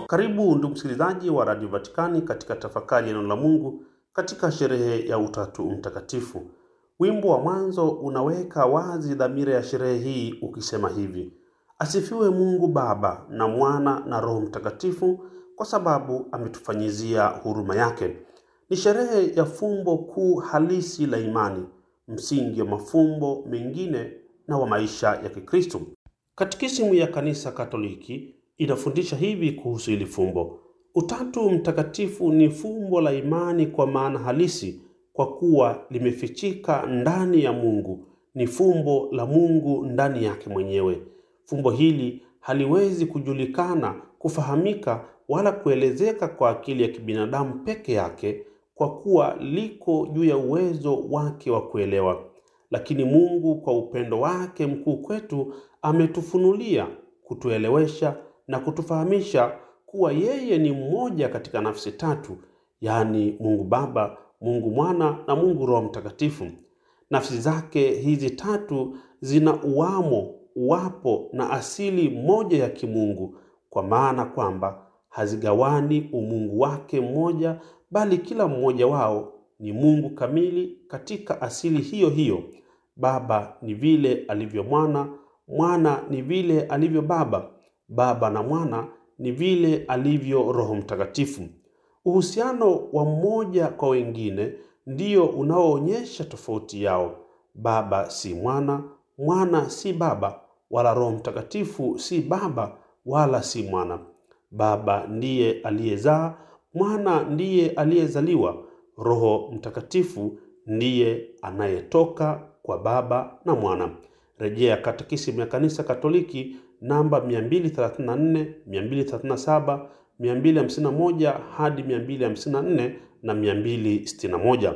Karibu ndugu msikilizaji wa Radio Vatikani katika tafakari ya neno la Mungu katika sherehe ya Utatu Mtakatifu. Wimbo wa mwanzo unaweka wazi dhamira ya sherehe hii ukisema hivi: Asifiwe Mungu Baba na Mwana na Roho Mtakatifu, kwa sababu ametufanyizia huruma yake. Ni sherehe ya fumbo kuu halisi la imani, msingi wa mafumbo mengine na wa maisha ya Kikristo. Katekisimu ya Kanisa Katoliki inafundisha hivi kuhusu hili fumbo: Utatu Mtakatifu ni fumbo la imani kwa maana halisi, kwa kuwa limefichika ndani ya Mungu. Ni fumbo la Mungu ndani yake mwenyewe. Fumbo hili haliwezi kujulikana, kufahamika wala kuelezeka kwa akili ya kibinadamu peke yake, kwa kuwa liko juu ya uwezo wake wa kuelewa. Lakini Mungu kwa upendo wake mkuu kwetu ametufunulia, kutuelewesha na kutufahamisha kuwa yeye ni mmoja katika nafsi tatu, yaani Mungu Baba, Mungu Mwana na Mungu Roho Mtakatifu. Nafsi zake hizi tatu zina uwapo na asili moja ya kimungu, kwa maana kwamba hazigawani umungu wake mmoja, bali kila mmoja wao ni Mungu kamili katika asili hiyo hiyo. Baba ni vile alivyo Mwana, Mwana ni vile alivyo Baba, Baba na Mwana ni vile alivyo Roho Mtakatifu. Uhusiano wa mmoja kwa wengine ndio unaoonyesha tofauti yao. Baba si Mwana, Mwana si Baba, wala Roho Mtakatifu si Baba wala si Mwana. Baba ndiye aliyezaa, Mwana ndiye aliyezaliwa, Roho Mtakatifu ndiye anayetoka kwa Baba na Mwana. Rejea Katekisimu ya Kanisa Katoliki namba 234, 237, 251 hadi 254 na 261.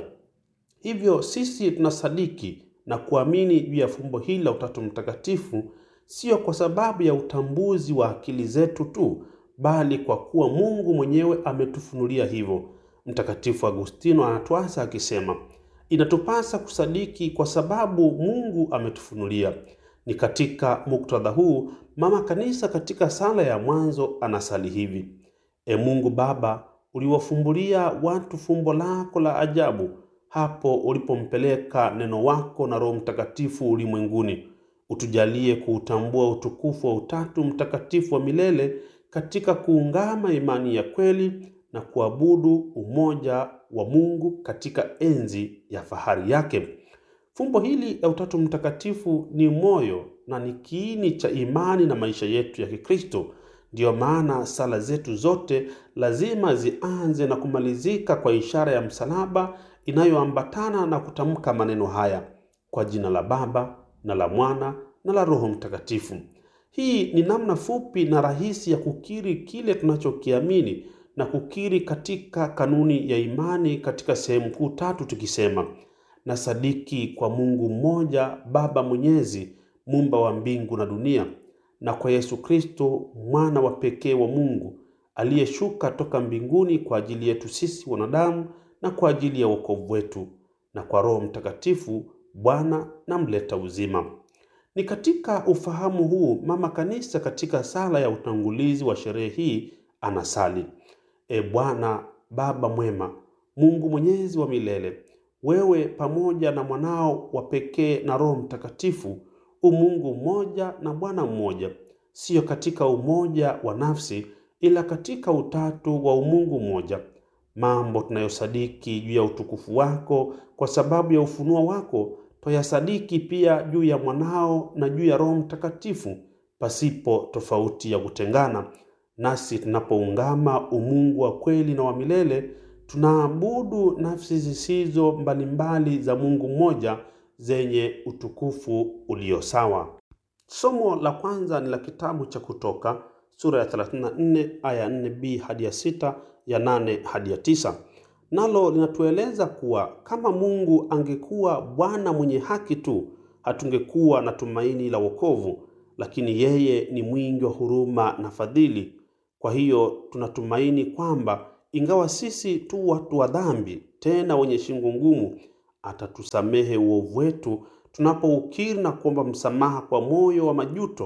Hivyo sisi tunasadiki na kuamini juu ya fumbo hili la Utatu Mtakatifu, sio kwa sababu ya utambuzi wa akili zetu tu, bali kwa kuwa Mungu mwenyewe ametufunulia hivyo. Mtakatifu Agustino anatuasa akisema, inatupasa kusadiki kwa sababu Mungu ametufunulia. Ni katika muktadha huu Mama Kanisa katika sala ya mwanzo anasali hivi: E Mungu Baba, uliwafumbulia watu fumbo lako la ajabu hapo ulipompeleka neno wako na Roho Mtakatifu ulimwenguni. Utujalie kuutambua utukufu wa Utatu Mtakatifu wa milele katika kuungama imani ya kweli na kuabudu umoja wa Mungu katika enzi ya fahari yake. Fumbo hili la Utatu Mtakatifu ni moyo na ni kiini cha imani na maisha yetu ya Kikristo. Ndiyo maana sala zetu zote lazima zianze na kumalizika kwa ishara ya msalaba inayoambatana na kutamka maneno haya: kwa jina la Baba na la Mwana na la Roho Mtakatifu. Hii ni namna fupi na rahisi ya kukiri kile tunachokiamini na kukiri katika kanuni ya imani katika sehemu kuu tatu, tukisema: na sadiki kwa Mungu mmoja Baba Mwenyezi, muumba wa mbingu na dunia, na kwa Yesu Kristo mwana wa pekee wa Mungu, aliyeshuka toka mbinguni kwa ajili yetu sisi wanadamu na kwa ajili ya wokovu wetu, na kwa Roho Mtakatifu Bwana na mleta uzima. Ni katika ufahamu huu Mama Kanisa katika sala ya utangulizi wa sherehe hii anasali: E Bwana Baba mwema, Mungu mwenyezi wa milele, wewe pamoja na mwanao wa pekee na Roho Mtakatifu, umungu mmoja na Bwana mmoja, sio katika umoja wa nafsi, ila katika utatu wa umungu mmoja. Mambo tunayosadiki juu ya utukufu wako kwa sababu ya ufunuo wako, twayasadiki pia juu ya mwanao na juu ya Roho Mtakatifu, pasipo tofauti ya kutengana. Nasi tunapoungama umungu wa kweli na wa milele, tunaabudu nafsi zisizo mbalimbali za Mungu mmoja zenye utukufu ulio sawa. Somo la kwanza ni la kitabu cha Kutoka sura ya 34 aya 4b hadi ya 6, ya 8 hadi ya 9. Nalo linatueleza kuwa kama Mungu angekuwa Bwana mwenye haki tu, hatungekuwa na tumaini la wokovu, lakini yeye ni mwingi wa huruma na fadhili. Kwa hiyo tunatumaini kwamba ingawa sisi tu watu wa dhambi, tena wenye shingo ngumu, atatusamehe uovu wetu tunapoukiri na kuomba msamaha kwa moyo wa majuto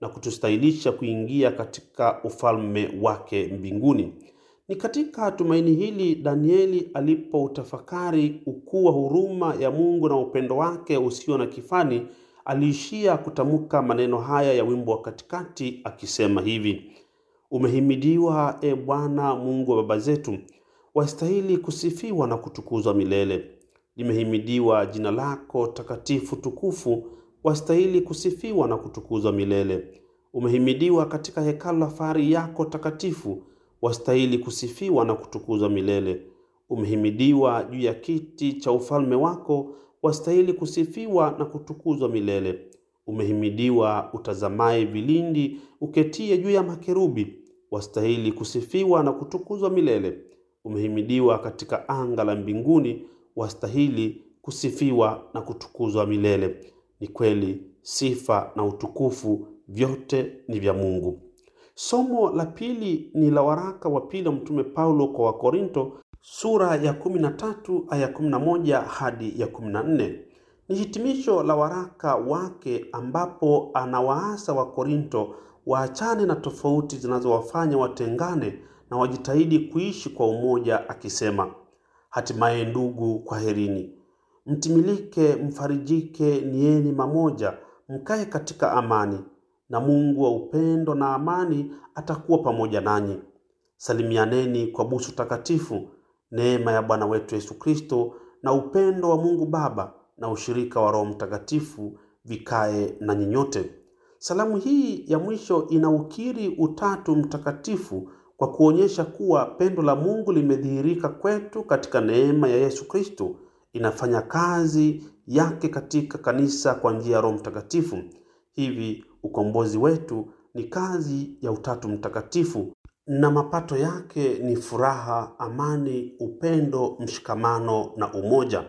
na kutustahilisha kuingia katika ufalme wake mbinguni. Ni katika tumaini hili Danieli alipoutafakari ukuu wa huruma ya Mungu na upendo wake usio na kifani, aliishia kutamka maneno haya ya wimbo wa katikati akisema hivi: Umehimidiwa e Bwana Mungu wa baba zetu, wastahili kusifiwa na kutukuzwa milele. Limehimidiwa jina lako takatifu tukufu, wastahili kusifiwa na kutukuzwa milele. Umehimidiwa katika hekalu la fahari yako takatifu, wastahili kusifiwa na kutukuzwa milele. Umehimidiwa juu ya kiti cha ufalme wako, wastahili kusifiwa na kutukuzwa milele. Umehimidiwa utazamaye vilindi, uketie juu ya makerubi, wastahili kusifiwa na kutukuzwa milele. Umehimidiwa katika anga la mbinguni, wastahili kusifiwa na kutukuzwa milele. Ni kweli sifa na utukufu vyote ni vya Mungu. Somo la pili ni la waraka wa pili wa Mtume Paulo kwa Wakorinto, sura ya 13 aya 11 hadi ya 14. Ni hitimisho la waraka wake ambapo anawaasa Wakorinto waachane na tofauti zinazowafanya watengane na wajitahidi kuishi kwa umoja, akisema: Hatimaye ndugu, kwaherini. Mtimilike, mfarijike, nieni mamoja, mkae katika amani, na Mungu wa upendo na amani atakuwa pamoja nanyi. Salimianeni kwa busu takatifu. Neema ya Bwana wetu Yesu Kristo na upendo wa Mungu Baba na ushirika wa Roho Mtakatifu vikae na nyote. Salamu hii ya mwisho inaukiri utatu mtakatifu kwa kuonyesha kuwa pendo la Mungu limedhihirika kwetu katika neema ya Yesu Kristo, inafanya kazi yake katika kanisa kwa njia ya Roho Mtakatifu. Hivi ukombozi wetu ni kazi ya utatu mtakatifu, na mapato yake ni furaha, amani, upendo, mshikamano na umoja.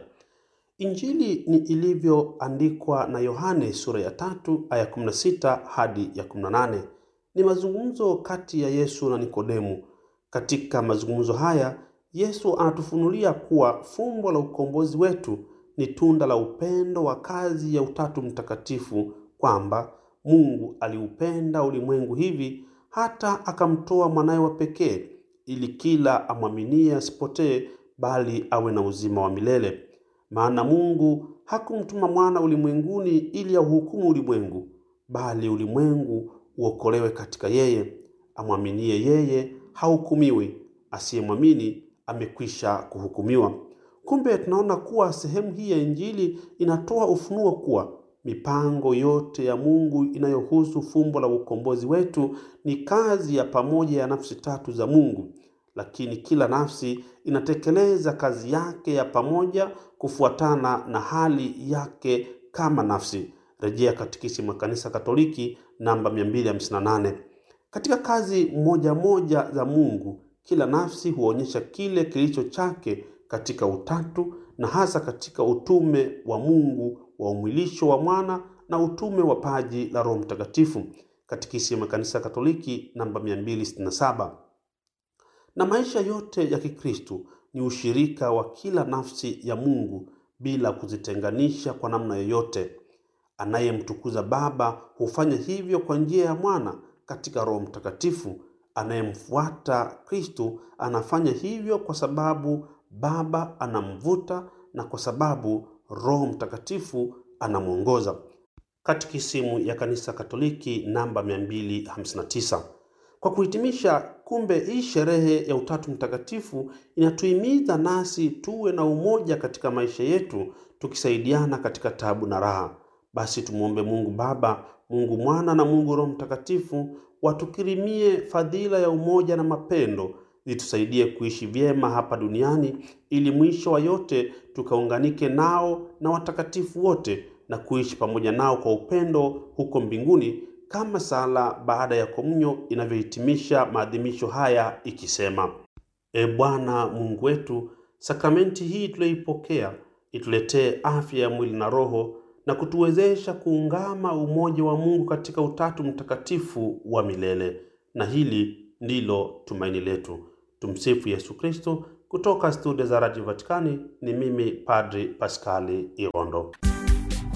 Injili ni ilivyoandikwa na Yohane sura ya 3 aya 16 hadi ya 18. Ni mazungumzo kati ya Yesu na Nikodemu. Katika mazungumzo haya, Yesu anatufunulia kuwa fumbo la ukombozi wetu ni tunda la upendo wa kazi ya utatu mtakatifu, kwamba Mungu aliupenda ulimwengu hivi hata akamtoa mwanawe wa pekee, ili kila amwaminie asipotee bali awe na uzima wa milele. Maana Mungu hakumtuma mwana ulimwenguni ili auhukumu ulimwengu, bali ulimwengu uokolewe katika yeye. Amwaminie yeye hahukumiwi, asiyemwamini amekwisha kuhukumiwa. Kumbe tunaona kuwa sehemu hii ya Injili inatoa ufunuo kuwa mipango yote ya Mungu inayohusu fumbo la ukombozi wetu ni kazi ya pamoja ya nafsi tatu za Mungu, lakini kila nafsi inatekeleza kazi yake ya pamoja kufuatana na hali yake kama nafsi. Rejea Katekisimu ya Kanisa Katoliki namba 258. Katika kazi moja moja za Mungu, kila nafsi huonyesha kile kilicho chake katika utatu, na hasa katika utume wa Mungu wa umwilisho wa mwana na utume wa paji la Roho Mtakatifu. Katekisimu ya Kanisa Katoliki namba 267. Na maisha yote ya Kikristo ni ushirika wa kila nafsi ya Mungu bila kuzitenganisha kwa namna yoyote. Anayemtukuza Baba hufanya hivyo kwa njia ya Mwana katika Roho Mtakatifu. Anayemfuata Kristo anafanya hivyo kwa sababu Baba anamvuta na kwa sababu Roho Mtakatifu anamuongoza. Katekisimu ya Kanisa Katoliki namba 259. Kwa kuhitimisha, kumbe hii sherehe ya Utatu Mtakatifu inatuhimiza nasi tuwe na umoja katika maisha yetu, tukisaidiana katika taabu na raha. Basi tumuombe Mungu Baba, Mungu Mwana na Mungu Roho Mtakatifu watukirimie fadhila ya umoja na mapendo, zitusaidie kuishi vyema hapa duniani, ili mwisho wa yote tukaunganike nao na watakatifu wote na kuishi pamoja nao kwa upendo huko mbinguni, kama sala baada ya komunyo inavyohitimisha maadhimisho haya ikisema: E Bwana Mungu wetu, sakramenti hii tuliyoipokea ituletee afya ya mwili na roho, na kutuwezesha kuungama umoja wa Mungu katika Utatu Mtakatifu wa milele. Na hili ndilo tumaini letu. Tumsifu Yesu Kristo. Kutoka studio za Radio Vatikani ni mimi Padri Paskali Irondo.